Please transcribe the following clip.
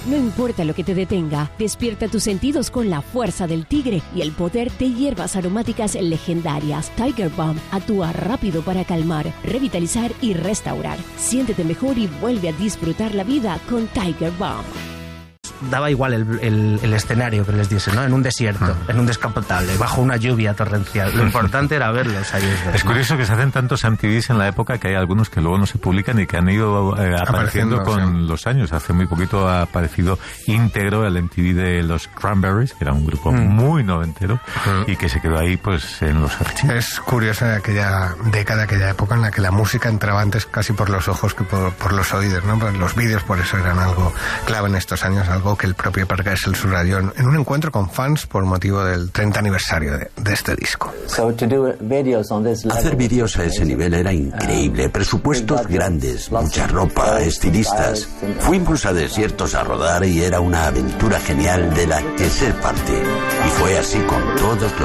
No importa lo que te detenga, despierta tus sentidos con la fuerza del tigre y el poder de hierbas aromáticas legendarias. Tiger Balm actúa rápido para calmar, revitalizar y restaurar. Siéntete mejor y vuelve a disfrutar la vida con Tiger Balm. Daba igual el escenario que les diese, ¿no? En un desierto, en un descapotable, bajo una lluvia torrencial. Lo importante era verlos ahí. Es curioso que se hacen tantos MTVs en la época que hay algunos que luego no se publican y que han ido apareciendo con los años. Hace muy poquito ha aparecido íntegro el MTV de los Cranberries, que era un grupo muy noventero y que se quedó ahí pues en los archivos. Es curioso aquella década, aquella época en la que la música entraba antes casi por los ojos que por los oídos, ¿no? Los vídeos por eso eran algo clave en estos años, algo que el propio Parque Gaesel subrayó en un encuentro con fans por motivo del 30 aniversario de este disco. Hacer vídeos a ese nivel era increíble, presupuestos grandes, mucha ropa, estilistas. Fuimos a desiertos a rodar y era una aventura genial de la que ser parte. Y fue así con todos los